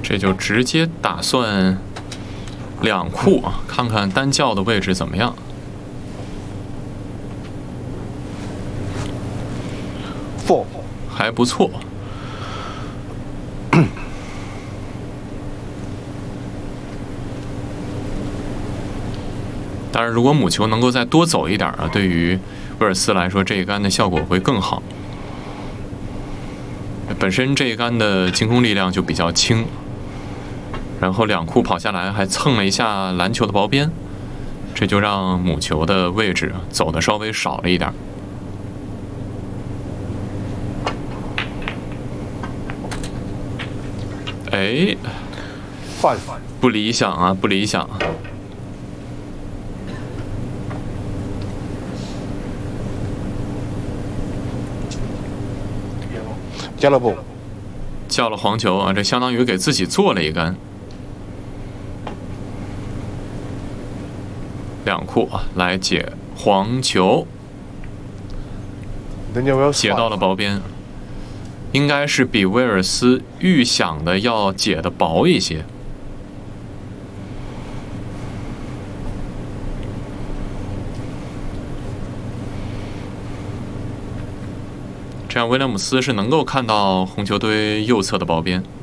这就直接打算两库啊，看看单教的位置怎么样。 4 还不错。当然，如果母球能够再多走一点啊，对于威尔斯来说，这一杆的效果会更好。本身这一杆的进攻力量就比较轻，然后两库跑下来还蹭了一下篮球的薄边，这就让母球的位置走的稍微少了一点。哎， 5 不理想啊，不理想。 yellow ball 叫了黄球啊，这相当于给自己做了一杆。两库啊，来解黄球， Daniel Wells 解到了薄边，应该是比威尔斯预想的要解的薄一些。这样威廉姆斯是能够看到红球堆右侧的薄边。